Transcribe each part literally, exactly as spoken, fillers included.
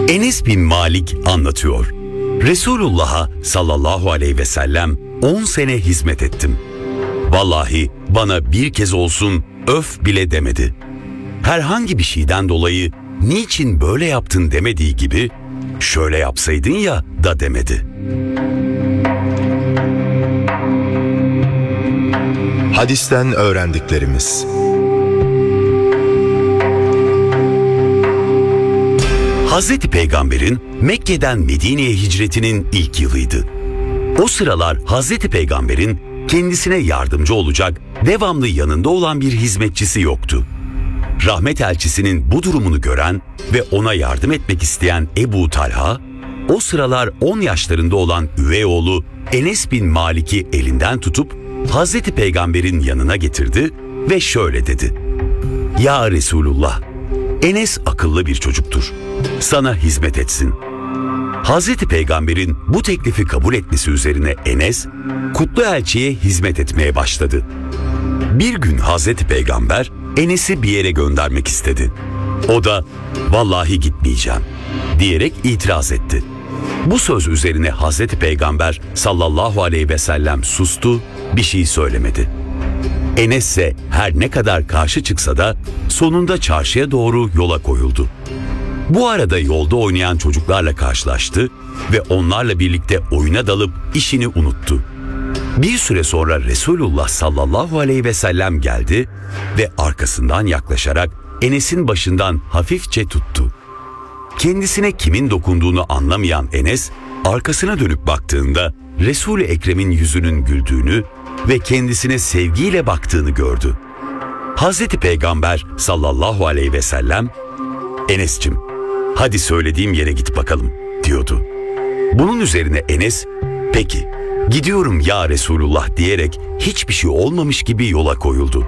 Enes bin Malik anlatıyor. Resulullah'a sallallahu aleyhi ve sellem on sene hizmet ettim. Vallahi bana bir kez olsun öf bile demedi. Herhangi bir şeyden dolayı niçin böyle yaptın demediği gibi şöyle yapsaydın ya da demedi. Hadisten öğrendiklerimiz. Hazreti Peygamber'in Mekke'den Medine'ye hicretinin ilk yılıydı. O sıralar Hazreti Peygamber'in kendisine yardımcı olacak, devamlı yanında olan bir hizmetçisi yoktu. Rahmet elçisinin bu durumunu gören ve ona yardım etmek isteyen Ebu Talha, o sıralar on yaşlarında olan üvey oğlu Enes bin Malik'i elinden tutup Hazreti Peygamber'in yanına getirdi ve şöyle dedi: "Ya Resulullah, Enes akıllı bir çocuktur. Sana hizmet etsin." Hazreti Peygamber'in bu teklifi kabul etmesi üzerine Enes, kutlu elçiye hizmet etmeye başladı. Bir gün Hazreti Peygamber Enes'i bir yere göndermek istedi. O da "Vallahi gitmeyeceğim" diyerek itiraz etti. Bu söz üzerine Hazreti Peygamber sallallahu aleyhi ve sellem sustu, bir şey söylemedi. Enes ise her ne kadar karşı çıksa da sonunda çarşıya doğru yola koyuldu. Bu arada yolda oynayan çocuklarla karşılaştı ve onlarla birlikte oyuna dalıp işini unuttu. Bir süre sonra Resulullah sallallahu aleyhi ve sellem geldi ve arkasından yaklaşarak Enes'in başından hafifçe tuttu. Kendisine kimin dokunduğunu anlamayan Enes, arkasına dönüp baktığında Resul-i Ekrem'in yüzünün güldüğünü ve kendisine sevgiyle baktığını gördü. Hazreti Peygamber sallallahu aleyhi ve sellem, "Enes'cim, hadi söylediğim yere git bakalım" diyordu. Bunun üzerine Enes, "Peki, gidiyorum ya Resulullah" diyerek hiçbir şey olmamış gibi yola koyuldu.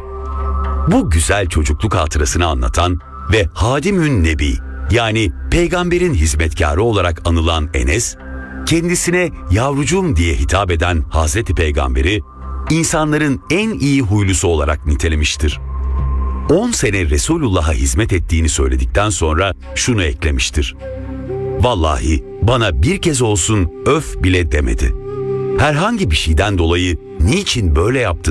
Bu güzel çocukluk hatırasını anlatan ve Hadimün Nebi, yani peygamberin hizmetkarı olarak anılan Enes, kendisine yavrucuğum diye hitap eden Hazreti Peygamber'i insanların en iyi huylusu olarak nitelemiştir. on sene Resulullah'a hizmet ettiğini söyledikten sonra şunu eklemiştir: "Vallahi bana bir kez olsun öf bile demedi. Herhangi bir şeyden dolayı niçin böyle yaptın